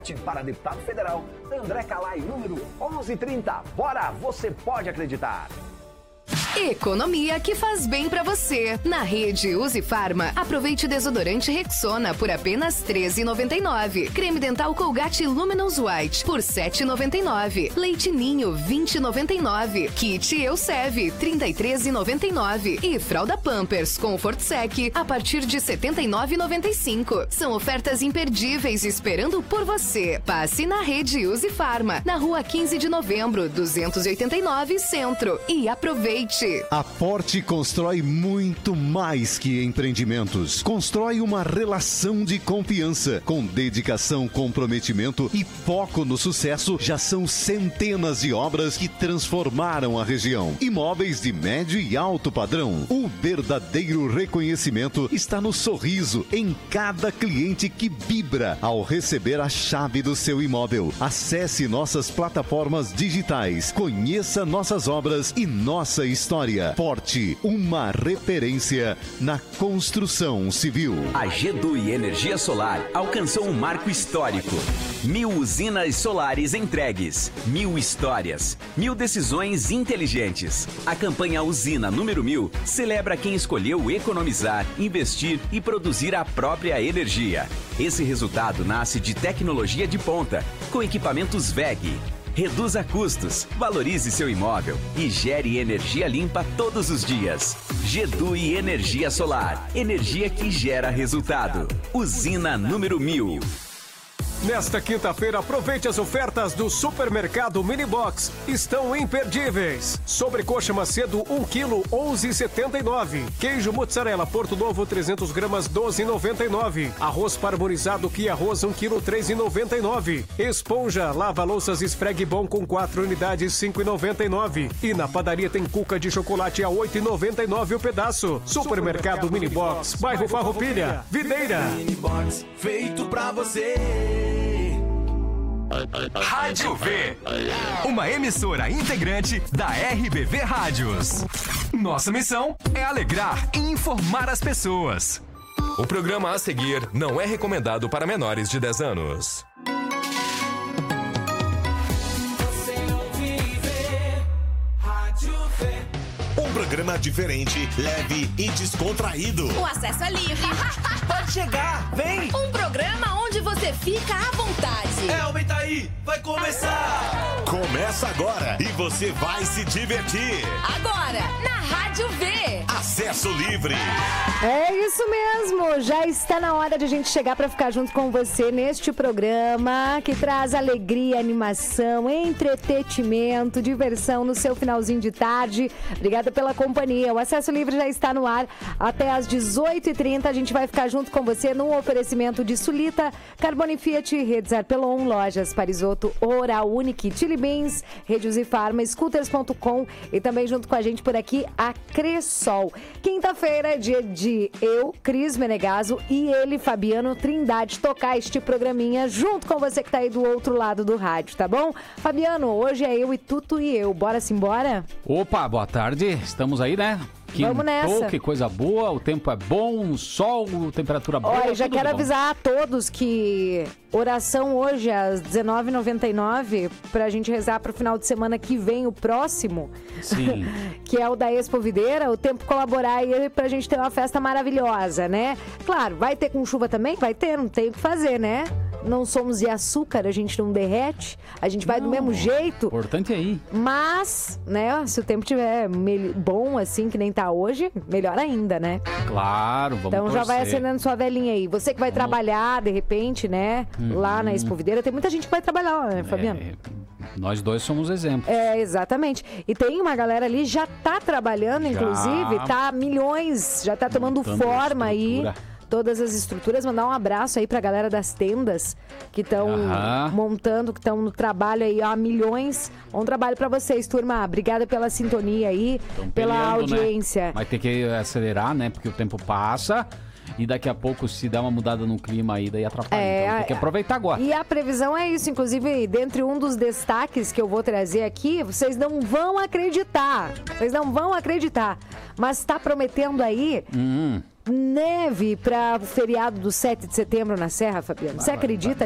Para deputado federal, André Calai, número 1130. Bora, você pode acreditar. Economia que faz bem pra você. Na rede Use Farma, aproveite desodorante Rexona por apenas R$ 13,99. Creme dental Colgate Luminous White por R$ 7,99. Leite Ninho 20,99. Kit Eucev 33,99. E fralda Pampers Comfort Sec a partir de R$ 79,95. São ofertas imperdíveis esperando por você. Passe na rede Use Farma, na rua 15 de novembro, 289 Centro. E aproveite. A Porte constrói muito mais que empreendimentos. Constrói uma relação de confiança. Com dedicação, comprometimento e foco no sucesso, já são centenas de obras que transformaram a região. Imóveis de médio e alto padrão. O verdadeiro reconhecimento está no sorriso em cada cliente que vibra ao receber a chave do seu imóvel. Acesse nossas plataformas digitais. Conheça nossas obras e nossa história. Porte, uma referência na construção civil. A Gedui Energia Solar alcançou um marco histórico. 1000 usinas solares entregues, 1000 histórias, 1000 decisões inteligentes. A campanha Usina número 1000 celebra quem escolheu economizar, investir e produzir a própria energia. Esse resultado nasce de tecnologia de ponta, com equipamentos WEG. Reduza custos, valorize seu imóvel e gere energia limpa todos os dias. Gedui Energia Solar. Energia que gera resultado. Usina número 1000. Nesta quinta-feira, aproveite as ofertas do Supermercado Mini Box. Estão imperdíveis. Sobrecoxa Macedo, 1 kg, 11,79. Queijo mozzarella Porto Novo, 300 gramas, 12,99. Arroz parboilizado Kia Arroz, 1 kg, 3,99. Esponja lava-louças Esfregue Bom com 4 unidades, 5,99. E na padaria tem cuca de chocolate a 8,99 o pedaço. Supermercado Mini Box, bairro Farroupilha, Videira. Mini Box, feito pra você. Rádio V, uma emissora integrante da RBV Rádios. Nossa missão é alegrar e informar as pessoas. O programa a seguir não é recomendado para menores de 10 anos. Um programa diferente, leve e descontraído. O acesso é livre. Pode chegar, vem! Um programa onde você fica à vontade. Aumenta aí, vai começar! Começa agora e você vai se divertir. Agora, na Rádio V. Acesso livre. É isso mesmo, já está na hora de a gente chegar para ficar junto com você neste programa que traz alegria, animação, entretenimento, diversão no seu finalzinho de tarde. Obrigada pela companhia. O Acesso Livre já está no ar até às 18h30. A gente vai ficar junto com você num oferecimento de Sulita, Carbone Fiat, Redes Arpelon, Lojas Parisoto, Oral Unique, Chili Beans, Rede Use Farma, Scooters.com e também junto com a gente por aqui a Cressol. Quinta-feira é dia de eu, Cris Menegaso e ele, Fabiano Trindade, tocar este programinha junto com você que tá aí do outro lado do rádio, tá bom? Fabiano, hoje é eu e Tuto e eu. Bora simbora? Opa, boa tarde. Estamos aí, né? Vamos nessa. Que coisa boa, o tempo é bom, sol, temperatura boa. Olha, já quero avisar a todos que oração hoje às 19h99 pra gente rezar pro final de semana que vem, o próximo. Sim. Que é o da Expo Videira, o tempo colaborar aí pra gente ter uma festa maravilhosa, né? Claro, vai ter com chuva também? Vai ter, não tem o que fazer, né? Não somos de açúcar, a gente não derrete, a gente vai do mesmo jeito. Importante é ir. Mas, né, se o tempo tiver bom assim, que nem tá hoje, melhor ainda, né? Claro, vamos Então já torcer. vai acendendo sua velhinha aí. Você que vai trabalhar, de repente, né, lá na Expo Videira, tem muita gente que vai trabalhar lá, né, Fabiano? Nós dois somos exemplos. É, exatamente. E tem uma galera ali, já tá trabalhando, inclusive, tá milhões, já tá tomando forma aí. Todas as estruturas, mandar um abraço aí pra galera das tendas que estão montando, que estão no trabalho aí, ó, milhões. Bom trabalho pra vocês, turma. Obrigada pela sintonia aí, pela audiência. Né? Vai ter que acelerar, né? Porque o tempo passa e daqui a pouco, se dá uma mudada no clima aí, daí atrapalha. Então tem que aproveitar agora. E a previsão é isso, inclusive, dentre um dos destaques que eu vou trazer aqui, vocês não vão acreditar. Vocês não vão acreditar. Mas tá prometendo aí... neve para o feriado do 7 de setembro na Serra, Fabiano. Você acredita